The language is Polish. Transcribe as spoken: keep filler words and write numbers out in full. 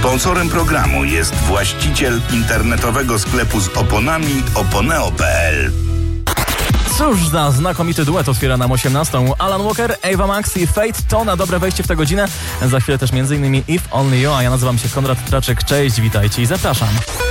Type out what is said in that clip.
Sponsorem programu jest właściciel internetowego sklepu z oponami oponeo kropka p l. Cóż za znakomity duet otwiera nam osiemnastą. Alan Walker, Ava Max i Fate to na dobre wejście w tę godzinę. Za chwilę też m.in. If Only You, a ja nazywam się Konrad Traczyk. Cześć, witajcie i zapraszam.